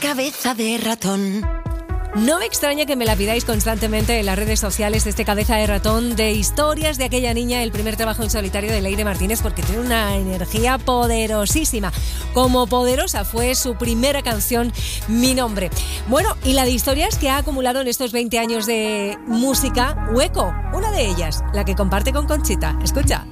cabeza de ratón. No me extraña que me la pidáis constantemente en las redes sociales, este cabeza de ratón, de historias de aquella niña, el primer trabajo en solitario de Leire Martínez, porque tiene una energía poderosísima. Como poderosa fue su primera canción, Mi Nombre. Bueno, y la de historias que ha acumulado en estos 20 años de música, Hueco. Una de ellas, la que comparte con Conchita. Escucha.